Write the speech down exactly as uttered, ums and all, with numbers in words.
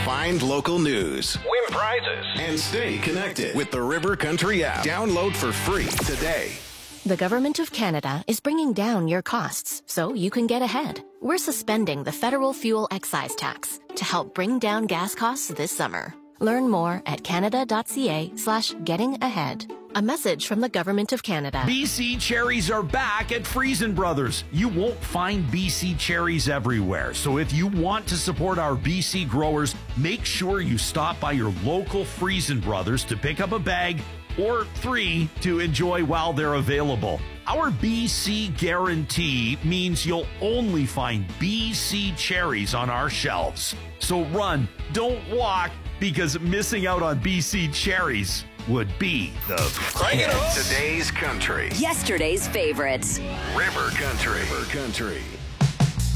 Find local news, win prizes, and stay connected with the River Country app. Download for free today. The Government of Canada is bringing down your costs so you can get ahead. We're suspending the federal fuel excise tax to help bring down gas costs this summer. Learn more at canada.ca slash getting ahead. A message from the Government of Canada. B C cherries are back at Friesen Brothers. You won't find B C cherries everywhere. So if you want to support our B C growers, make sure you stop by your local Friesen Brothers to pick up a bag or three to enjoy while they're available. Our B C guarantee means you'll only find B C cherries on our shelves. So run, don't walk, because missing out on B C cherries would be the Crank it up. Today's country. Yesterday's favorites. River Country. River Country.